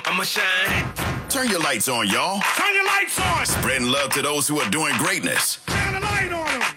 I'ma shine. Turn your lights on, y'all. Turn your lights on. Spreading love to those who are doing greatness. Shine a light on them.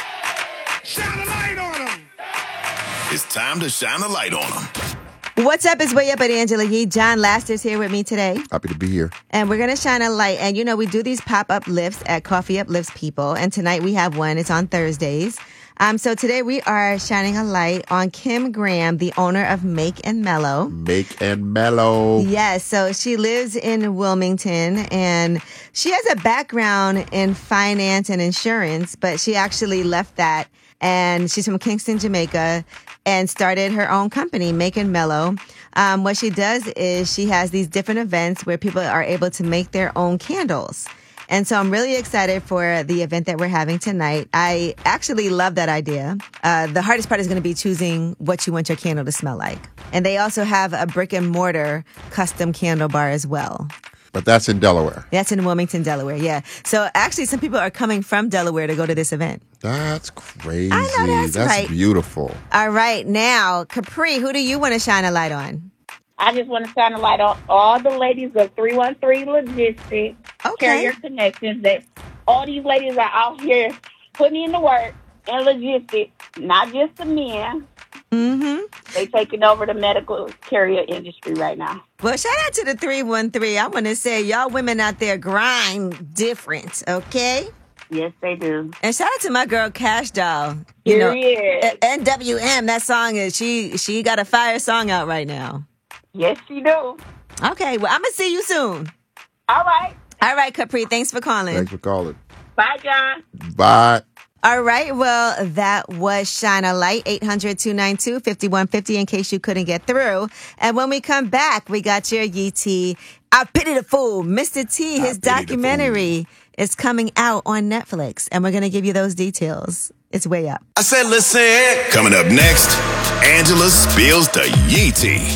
Shine a light on them. It's time to shine a light on them. What's up? It's Way Up at Angela Yee. John Laster's here with me today. Happy to be here. And we're going to shine a light. And, you know, we do these pop-up lifts at Coffee Uplifts People. And tonight we have one. It's on Thursdays. So today we are shining a light on Kim Graham, the owner of Make and Mellow. Make and Mellow. Yes. So she lives in Wilmington and she has a background in finance and insurance, but she actually left that. And she's from Kingston, Jamaica, and started her own company, Make and Mellow. What she does is she has these different events where people are able to make their own candles. And so I'm really excited for the event that we're having tonight. I actually love that idea. The hardest part is going to be choosing what you want your candle to smell like. And they also have a brick and mortar custom candle bar as well. But that's in Delaware. That's in Wilmington, Delaware, yeah. So actually some people are coming from Delaware to go to this event. That's crazy. I know that's right. Beautiful. All right. Now, Capri, who do you want to shine a light on? I just want to shine a light on all the ladies of 313 Logistics, Carrier Connections. That all these ladies are out here putting in the work in logistics, not just the men. Mm-hmm. They taking over the medical carrier industry right now. Well, shout out to the 313. I want to say y'all women out there grind different, okay? Yes, they do. And shout out to my girl Cash Doll. NWM, that song is she got a fire song out right now. Yes, she do. Okay, well, I'm going to see you soon. All right. All right, Capri, thanks for calling. Thanks for calling. Bye, John. Bye. All right, well, that was Shine a Light, 800-292-5150 in case you couldn't get through. And when we come back, we got your Yee T. I Pity the Fool. Mr. T, his documentary is coming out on Netflix, and we're going to give you those details. It's Way Up. I said, listen. Coming up next, Angela spills the Yee Tea.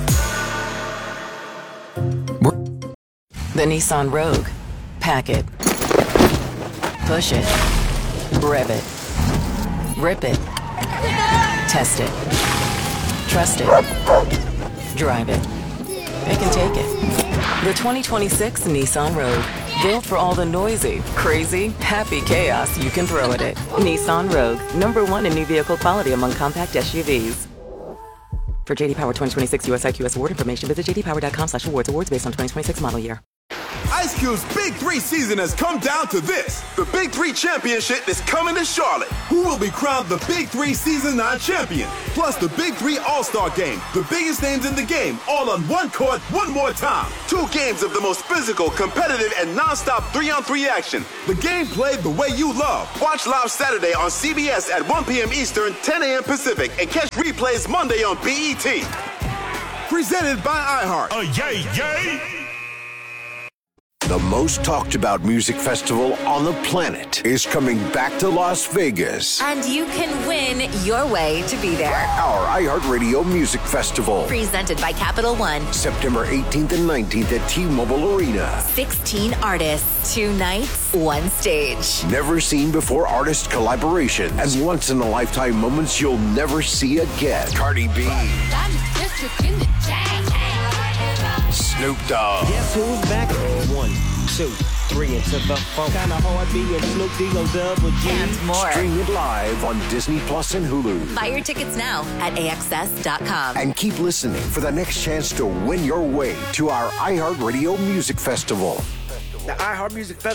The Nissan Rogue. Pack it. Push it. Rev it. Rip it. Test it. Trust it. Drive it. Pick and take it. The 2026 Nissan Rogue. Built for all the noisy, crazy, happy chaos you can throw at it. Nissan Rogue. #1 in new vehicle quality among compact SUVs. For JD Power 2026 US IQS award information, visit jdpower.com/awards. Awards based on 2026 model year. Ice Cube's Big 3 season has come down to this. The Big 3 Championship is coming to Charlotte. Who will be crowned the Big 3 Season 9 champion? Plus the Big 3 All-Star Game. The biggest names in the game, all on one court, one more time. 2 games of the most physical, competitive, and non-stop 3-on-3 action. The game played the way you love. Watch live Saturday on CBS at 1 p.m. Eastern, 10 a.m. Pacific, and catch replays Monday on BET. Presented by iHeart. Yay, yay. The most talked about music festival on the planet is coming back to Las Vegas. And you can win your way to be there. Our iHeartRadio Music Festival. Presented by Capital One. September 18th and 19th at T-Mobile Arena. 16 artists, 2 nights, 1 stage. Never seen before artist collaborations and once-in-a-lifetime moments you'll never see again. Cardi B. Snoop Dogg. Guess who's back? 1, 2, 3 into the 4. Kinda hard being Snoop D-O double G. And more. Stream it live on Disney Plus and Hulu. Buy your tickets now at AXS.com. And keep listening for the next chance to win your way to our iHeartRadio Music Festival. The iHeart Music Festival.